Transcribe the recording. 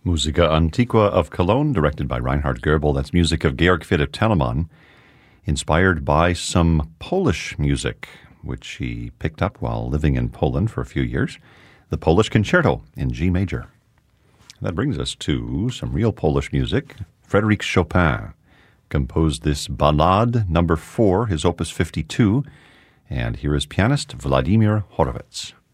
Musica Antiqua of Cologne, directed by Reinhard Goebel. That's music of Georg Philipp Telemann, inspired by some Polish music, which he picked up while living in Poland for a few years. The Polish Concerto in G major. That brings us to some real Polish music. Frédéric Chopin composed this Ballade number 4, his opus 52, and here is pianist Vladimir Horowitz.